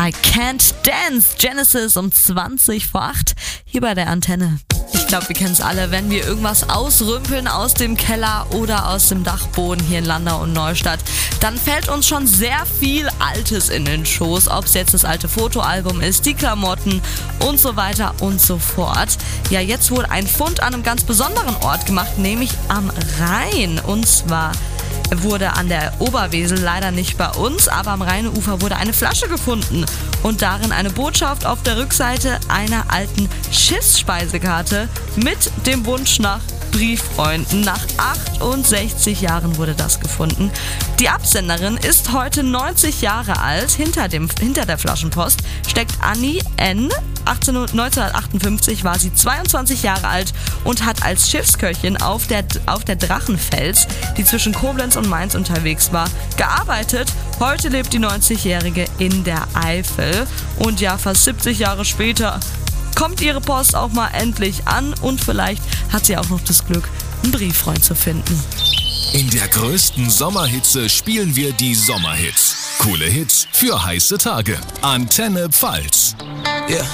I Can't Dance. Genesis um 20 vor 8 hier bei der Antenne. Ich glaube, wir kennen es alle, wenn wir irgendwas ausrümpeln aus dem Keller oder aus dem Dachboden hier in Landau und Neustadt, dann fällt uns schon sehr viel Altes in den Schoß, ob es jetzt das alte Fotoalbum ist, die Klamotten und so weiter und so fort. Ja, jetzt wurde ein Fund an einem ganz besonderen Ort gemacht, nämlich am Rhein. Und zwar wurde an der Oberwesel, leider nicht bei uns, aber am Rheinufer wurde eine Flasche gefunden und darin eine Botschaft auf der Rückseite einer alten Schiffsspeisekarte mit dem Wunsch nach Brieffreunden. Nach 68 Jahren wurde das gefunden. Die Absenderin ist heute 90 Jahre alt. Hinter der Flaschenpost steckt Annie N. 1958 war sie 22 Jahre alt und hat als Schiffsköchin auf der Drachenfels, die zwischen Koblenz und Mainz unterwegs war, gearbeitet. Heute lebt die 90-Jährige in der Eifel und ja, fast 70 Jahre später kommt ihre Post auch mal endlich an und vielleicht hat sie auch noch das Glück, einen Brieffreund zu finden. In der größten Sommerhitze spielen wir die Sommerhits. Coole Hits für heiße Tage. Antenne Pfalz. Yeah.